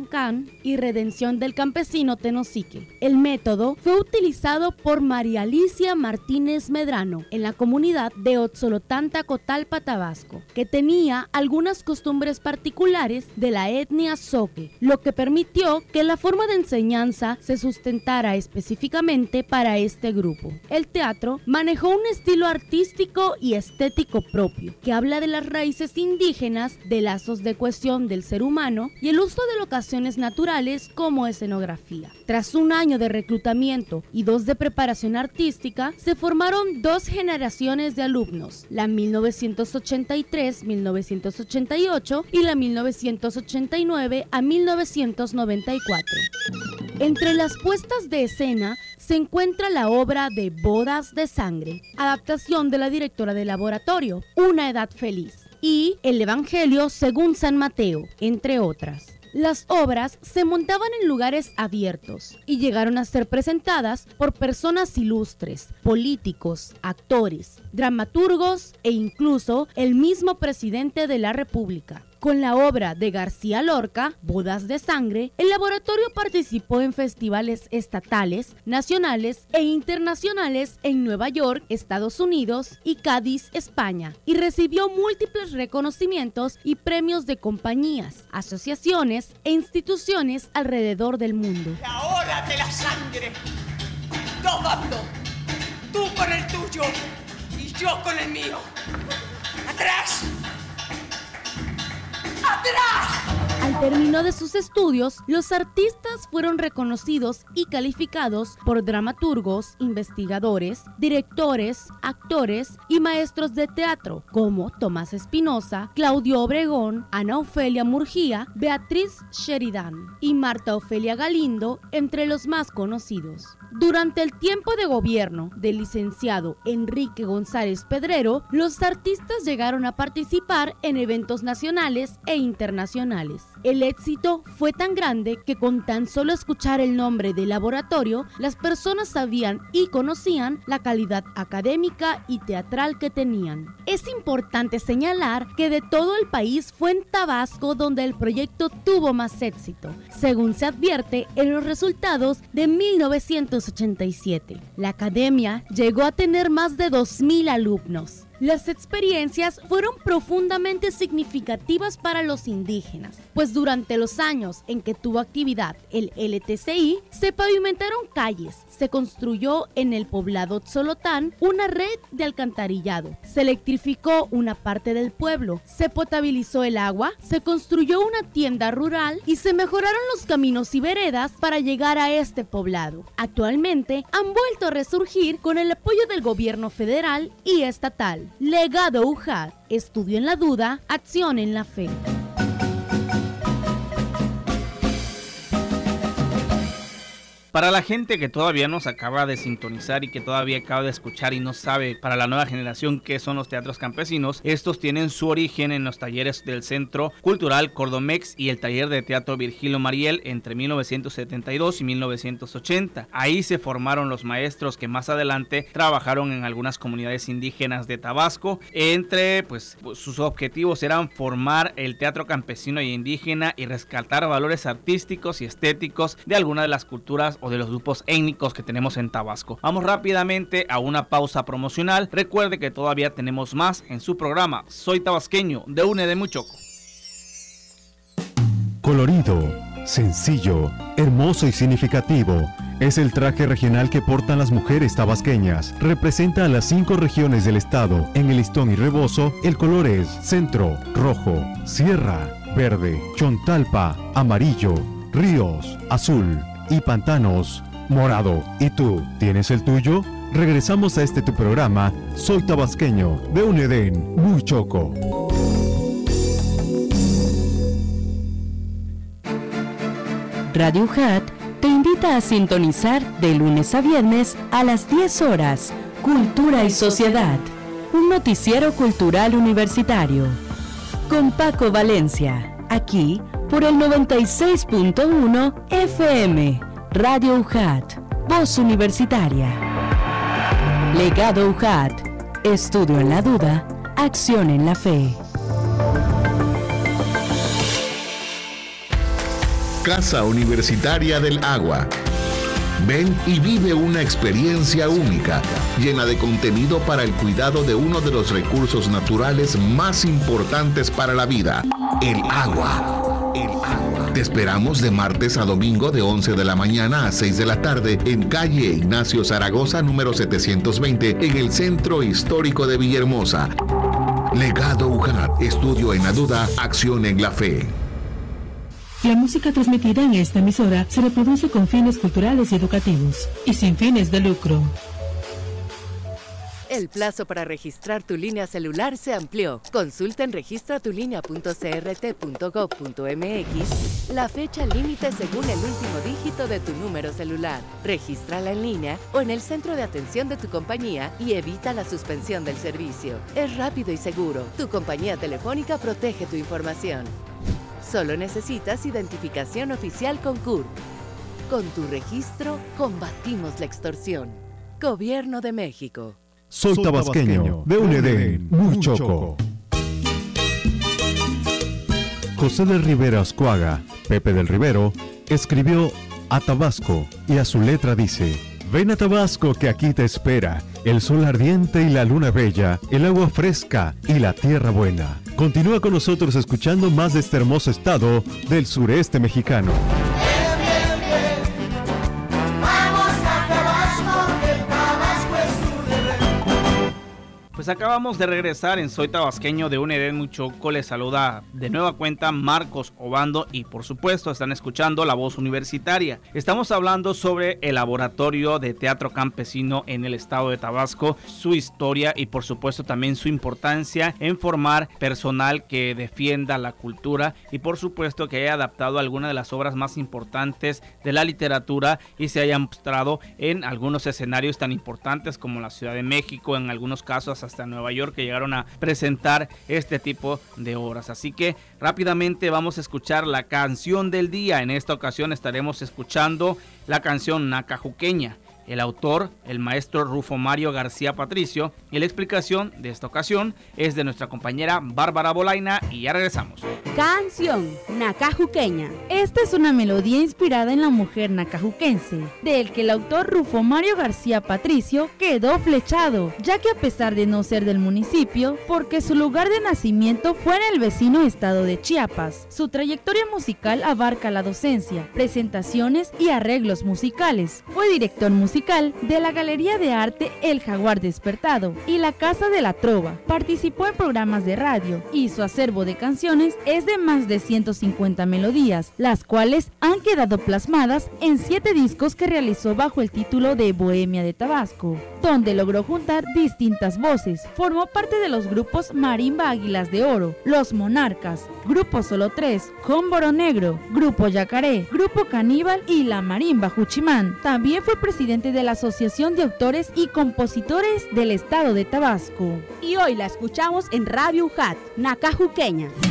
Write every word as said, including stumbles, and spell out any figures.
Cancán y Redención del Campesino Tenosique. El método fue utilizado por María Alicia Martínez Medrano en la comunidad de Otzolotán, Tacotalpa, Tabasco, que tenía algunas costumbres particulares de la etnia zoque, lo que permitió que la forma de enseñanza se sustentara específicamente para este grupo. El teatro manejó un estilo artístico y estético propio, que habla de las raíces indígenas, de lazos de cohesión del ser humano y el uso de locaciones naturales como escenografía. Tras un año de reclutamiento y dos de preparación artística, se formaron dos generaciones de alumnos, la mil novecientos ochenta y tres a mil novecientos ochenta y ocho y la mil novecientos ochenta y nueve a mil novecientos noventa y cuatro. Entre las puestas de escena se encuentra la obra de Bodas de Sangre, adaptación de la directora de laboratorio, Una Edad Feliz, y El Evangelio según San Mateo, entre otras. Las obras se montaban en lugares abiertos y llegaron a ser presentadas por personas ilustres, políticos, actores, dramaturgos e incluso el mismo presidente de la República. Con la obra de García Lorca, Bodas de Sangre, el laboratorio participó en festivales estatales, nacionales e internacionales en Nueva York, Estados Unidos y Cádiz, España, y recibió múltiples reconocimientos y premios de compañías, asociaciones e instituciones alrededor del mundo. La hora de la sangre. Dos bandos. Tú con el tuyo y yo con el mío. ¡Atrás! ¡Atrás! Al término de sus estudios, los artistas fueron reconocidos y calificados por dramaturgos, investigadores, directores, actores y maestros de teatro como Tomás Espinosa, Claudio Obregón, Ana Ofelia Murguía, Beatriz Sheridan y Marta Ofelia Galindo, entre los más conocidos. Durante el tiempo de gobierno del licenciado Enrique González Pedrero, los artistas llegaron a participar en eventos nacionales e internacionales. El éxito fue tan grande que con tan solo escuchar el nombre del laboratorio, las personas sabían y conocían la calidad académica y teatral que tenían. Es importante señalar que de todo el país fue en Tabasco donde el proyecto tuvo más éxito, según se advierte en los resultados de mil novecientos ochenta y siete. La academia llegó a tener más de dos mil alumnos. Las experiencias fueron profundamente significativas para los indígenas, pues durante los años en que tuvo actividad el L T C I, se pavimentaron calles, se construyó en el poblado Otzolotán una red de alcantarillado, se electrificó una parte del pueblo, se potabilizó el agua, se construyó una tienda rural y se mejoraron los caminos y veredas para llegar a este poblado. Actualmente han vuelto a resurgir con el apoyo del gobierno federal y estatal. Legado U J A T, estudio en la duda, acción en la fe. Para la gente que todavía nos acaba de sintonizar y que todavía acaba de escuchar y no sabe para la nueva generación qué son los teatros campesinos, estos tienen su origen en los talleres del Centro Cultural Cordomex y el taller de teatro Virgilio Mariel entre mil novecientos setenta y dos y mil novecientos ochenta. Ahí se formaron los maestros que más adelante trabajaron en algunas comunidades indígenas de Tabasco. Entre pues sus objetivos eran formar el teatro campesino y indígena y rescatar valores artísticos y estéticos de algunas de las culturas o de los grupos étnicos que tenemos en Tabasco. Vamos rápidamente a una pausa promocional. Recuerde que todavía tenemos más en su programa Soy Tabasqueño de U N E D Muchoco. Colorido, sencillo, hermoso y significativo. Es el traje regional que portan las mujeres tabasqueñas. Representa a las cinco regiones del estado. En el listón y rebozo, el color es centro, rojo, sierra, verde, chontalpa, amarillo, ríos, azul y pantanos, morado. ¿Y tú, tienes el tuyo? Regresamos a este tu programa, Soy Tabasqueño, de U N E D en Muchoco. Radio U J A T te invita a sintonizar de lunes a viernes a las diez horas, Cultura y Sociedad, un noticiero cultural universitario. Con Paco Valencia, aquí por el noventa y seis punto uno F M, Radio U J A T, Voz Universitaria. Legado U J A T, estudio en la duda, acción en la fe. Casa Universitaria del Agua. Ven y vive una experiencia única, llena de contenido para el cuidado de uno de los recursos naturales más importantes para la vida, el agua. El agua. Te esperamos de martes a domingo de once de la mañana a seis de la tarde en calle Ignacio Zaragoza número setecientos veinte en el Centro Histórico de Villahermosa. Legado U J A T, estudio en la duda, acción en la fe. La música transmitida en esta emisora se reproduce con fines culturales y educativos y sin fines de lucro. El plazo para registrar tu línea celular se amplió. Consulta en registra tu línea punto c r t punto gov punto m x la fecha límite según el último dígito de tu número celular. Regístrala en línea o en el centro de atención de tu compañía y evita la suspensión del servicio. Es rápido y seguro. Tu compañía telefónica protege tu información. Solo necesitas identificación oficial con C U R P. Con tu registro, combatimos la extorsión. Gobierno de México. Soy tabasqueño, de un Edén muy choco. José del Rivero Ascuaga, Pepe del Rivero, escribió a Tabasco y a su letra dice: ven a Tabasco que aquí te espera el sol ardiente y la luna bella, el agua fresca y la tierra buena. Continúa con nosotros escuchando más de este hermoso estado del sureste mexicano. Pues acabamos de regresar en Soy Tabasqueño de un Edén muy choco. Les saluda de nueva cuenta Marcos Obando y por supuesto están escuchando La Voz Universitaria. Estamos hablando sobre el laboratorio de teatro campesino en el estado de Tabasco, su historia y por supuesto también su importancia en formar personal que defienda la cultura y por supuesto que haya adaptado algunas de las obras más importantes de la literatura y se haya mostrado en algunos escenarios tan importantes como la Ciudad de México, en algunos casos hasta Nueva York, que llegaron a presentar este tipo de obras. Así que rápidamente vamos a escuchar la canción del día. En esta ocasión estaremos escuchando la canción Nacajuqueña. El autor, el maestro Rufo Mario García Patricio, y la explicación de esta ocasión es de nuestra compañera Bárbara Bolaina y ya regresamos. Canción Nacajuqueña. Esta es una melodía inspirada en la mujer nacajuquense, del que el autor Rufo Mario García Patricio quedó flechado, ya que a pesar de no ser del municipio, porque su lugar de nacimiento fue en el vecino estado de Chiapas, su trayectoria musical abarca la docencia, presentaciones y arreglos musicales. Fue director musical de la Galería de Arte El Jaguar Despertado y la Casa de la Trova. Participó en programas de radio y su acervo de canciones es de más de ciento cincuenta melodías, las cuales han quedado plasmadas en siete discos que realizó bajo el título de Bohemia de Tabasco, donde logró juntar distintas voces. Formó parte de los grupos Marimba Águilas de Oro, Los Monarcas, Grupo Solo tres, Cómboro Negro, Grupo Yacaré, Grupo Caníbal y la Marimba Juchimán. También fue presidente de la Asociación de Autores y Compositores del Estado de Tabasco. Y hoy la escuchamos en Radio U J A T, Nacajuqueña.